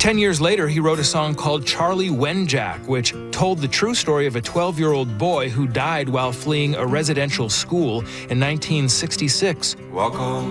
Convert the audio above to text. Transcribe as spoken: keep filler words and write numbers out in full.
Ten years later, he wrote a song called Charlie Wenjack, which told the true story of a twelve-year-old boy who died while fleeing a residential school in nineteen sixty-six. Walk on.